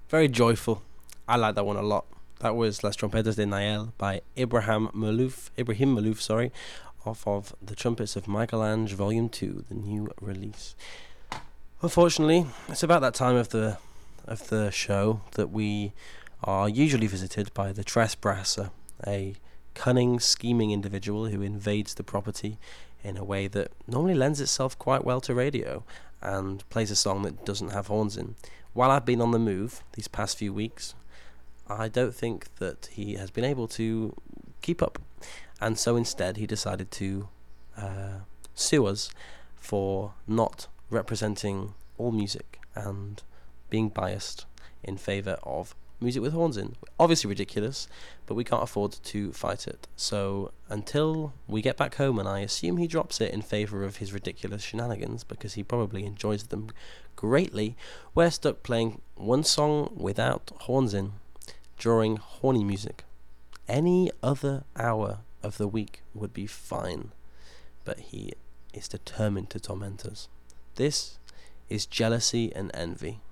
Very joyful. I like that one a lot. That was Las Trompetas de Nael by Ibrahim Malouf, sorry, off of The Trumpets of Michelange Volume 2, the new release. Unfortunately, it's about that time of the show that we are usually visited by the Tresbrasser, a cunning, scheming individual who invades the property in a way that normally lends itself quite well to radio and plays a song that doesn't have horns in. While I've been on the move these past few weeks, I don't think that he has been able to keep up, and so instead he decided to sue us for not representing all music and being biased in favour of music with horns in. Obviously ridiculous, but we can't afford to fight it. So until we get back home, and I assume he drops it in favour of his ridiculous shenanigans because he probably enjoys them greatly, we're stuck playing one song without horns in, drawing horny music. Any other hour of the week would be fine, but he is determined to torment us. This is Jealousy and Envy.